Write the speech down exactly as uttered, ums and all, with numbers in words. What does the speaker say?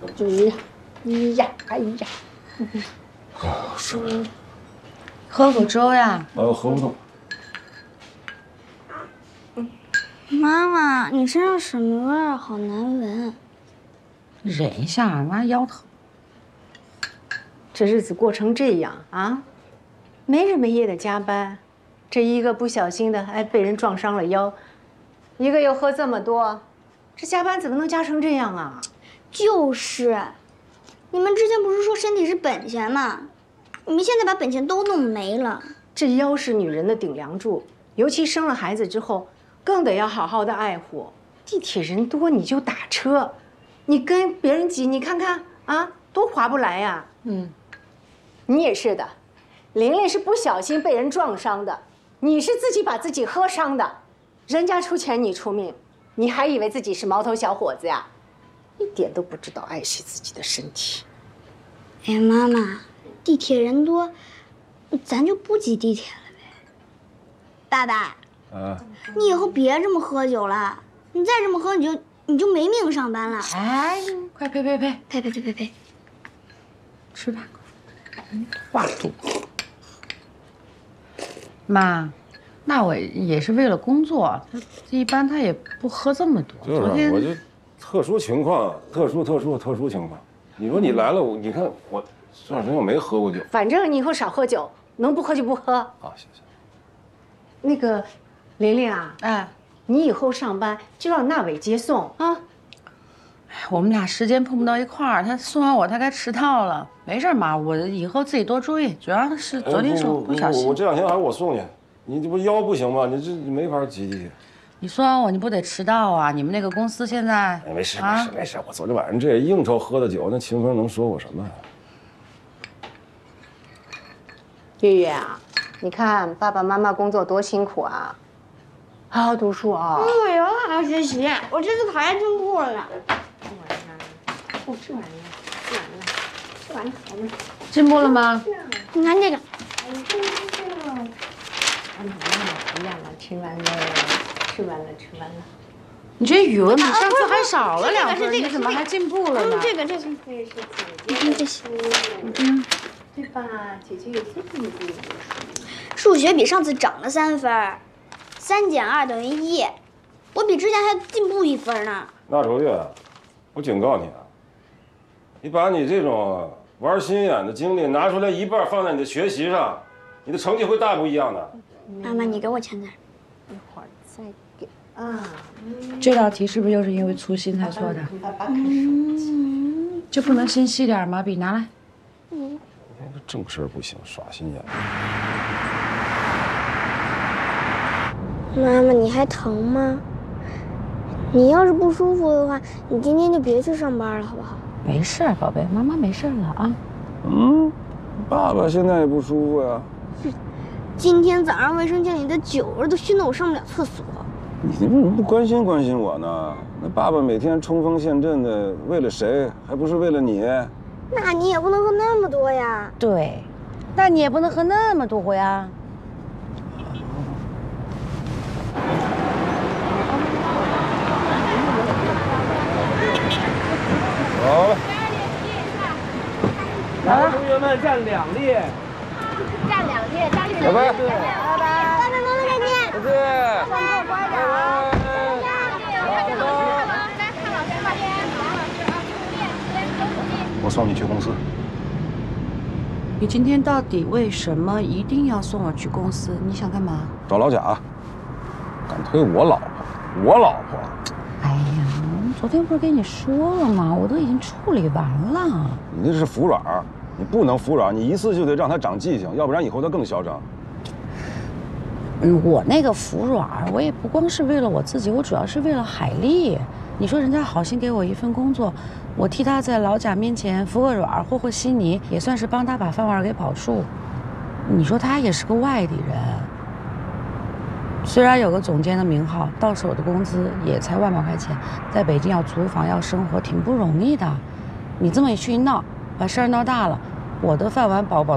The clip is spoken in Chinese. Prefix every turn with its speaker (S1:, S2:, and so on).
S1: 就是呀，哎呀，
S2: 啊，是。
S3: 喝口粥呀。
S2: 呃，喝不动。
S4: 妈妈，你身上什么味儿？好难闻。
S3: 忍一下，妈腰疼。
S1: 这日子过成这样啊，没日没夜的加班，这一个不小心的，哎，被人撞伤了腰，一个又喝这么多，这加班怎么能加成这样啊？
S4: 就是，你们之前不是说身体是本钱吗？你们现在把本钱都弄没了。
S1: 这腰是女人的顶梁柱，尤其生了孩子之后，更得要好好的爱护。地铁人多你就打车，你跟别人挤，你看看啊，多划不来呀。嗯，你也是的，玲玲是不小心被人撞伤的，你是自己把自己喝伤的，人家出钱你出命，你还以为自己是毛头小伙子呀？一点都不知道爱惜自己的身体。
S4: 哎呀，妈妈，地铁人多，咱就不挤地铁了呗。爸爸，
S2: 啊，
S4: 你以后别这么喝酒了，你再这么喝，你就你就没命上班了。
S3: 哎，快呸呸呸！
S4: 呸呸呸呸呸！
S3: 吃饭，话多。妈，那我也是为了工作，他一般他也不喝这么多。
S2: 就是，我就特殊情况，特殊特殊特殊情况。你说你来了，我你看我这段时间我没喝过酒。
S1: 反正你以后少喝酒，能不喝就不喝。
S2: 啊，行行。
S1: 那个，玲玲啊，
S3: 哎，
S1: 你以后上班就让那伟接送啊。
S3: 我们俩时间碰不到一块儿，他送完我他该迟到了。没事妈，我以后自己多注意。主要是昨天手不小心。
S2: 我这两天还是我送你，你这不腰不行吗？你这没法挤地铁。
S3: 你送完我，你不得迟到啊？你们那个公司现在……
S2: 哎，没事没事没事，我昨天晚上这应酬喝的酒，那秦风能说我什么？
S1: 月月啊，你看爸爸妈妈工作多辛苦啊，好好读书啊。
S4: 嗯，我以后好好学习，我这次考研进步了呢。
S1: 哦，吃完了，吃完了，吃完了，我们
S3: 进步了吗？
S4: 你看这个。
S1: 哎呀，不要了，吃完了，吃完了，吃完了。
S3: 你这语文比上次还少了两分，
S4: 这个
S3: 你怎么还进步了呢？
S4: 嗯，这个这个。
S1: 这是姐
S4: 你看这些。
S1: 嗯，对吧？姐姐有些进步。
S4: 数学比上次涨了三分，三减二等于一，我比之前还进步一分呢。
S2: 那卓越，我警告你啊，你把你这种玩心眼的精力拿出来一半放在你的学习上，你的成绩会大不一样的。
S4: 妈妈，你给我签字。
S1: 一会儿再给啊。
S3: 这道题是不是又是因为粗心才错的？
S4: 嗯，
S3: 就不能心细点吗？笔拿来。
S4: 嗯。
S2: 正事不行，耍心眼。
S4: 妈妈，你还疼吗？你要是不舒服的话，你今天就别去上班了，好不好？
S3: 没事，宝贝，妈妈没事了啊。
S2: 嗯，爸爸现在也不舒服呀。
S4: 今天早上卫生间里的酒味都熏得我上不了厕所。
S2: 你为什么不关心关心我呢？那爸爸每天冲锋陷阵的，为了谁？还不是为了你？
S4: 那你也不能喝那么多呀。
S3: 对，那你也不能喝那么多呀。
S2: 好了，
S5: 来，同学们站两列，
S4: 站两列，站两
S2: 拜拜，
S4: 拜拜，爸爸妈妈再见。
S2: 再见，
S4: 上课乖点啊。
S2: 我送你去公司。
S3: 你今天到底为什么一定要送我去公司？你想干嘛？
S2: 找老贾，敢推我老婆，我老婆。
S3: 哎呀，昨天不是跟你说了吗？我都已经处理完了。
S2: 你那是服软，你不能服软，你一次就得让他长记性，要不然以后他更嚣张。
S3: 嗯，我那个服软，我也不光是为了我自己，我主要是为了海丽。你说人家好心给我一份工作，我替他在老贾面前服个软，和和稀泥，也算是帮他把饭碗给保住。你说他也是个外地人，虽然有个总监的名号，到手的工资也才万把块钱，在北京要租房要生活挺不容易的。你这么一去一闹，把事儿闹大了，我的饭碗保不保